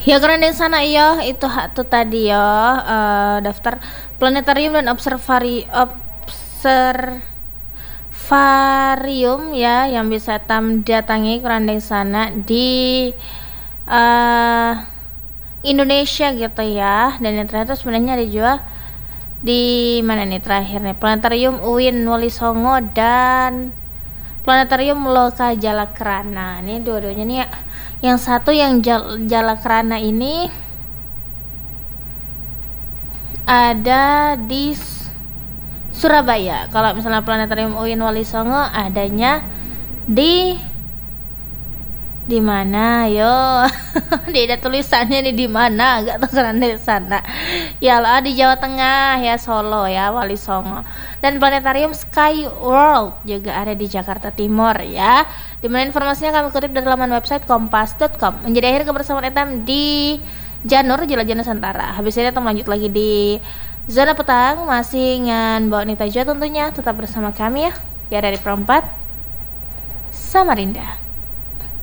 Ya keren di sana iya, itu hak tuh tadi ya, daftar planetarium dan observarium ya yang bisa datangi keren di sana di eh Indonesia gitu ya. Dan yang terakhir sebenarnya dijual di mana nih terakhir nih, Planetarium UIN Wali Songo dan Planetarium Loka Jalakrana. Ini dua-duanya nih ya. Yang satu yang Jalakrana ini ada di Surabaya. Kalau misalnya Planetarium UIN Wali Songo adanya di mana yo? Dia ada tulisannya nih di mana, agak terserah di sana. Ya lah di Jawa Tengah ya, Solo ya, Wali Songo. Dan Planetarium Sky World juga ada di Jakarta Timur ya. Dimana informasinya kami kutip dari laman website kompas.com. Menjadi akhir kebersamaan etam di Janur Jelajah Nusantara. Habis ini kita lanjut lagi di Zona Petang masih dengan Mbak Nita Jo tentunya. Tetap bersama kami ya. Ya dari Perempat Samarinda.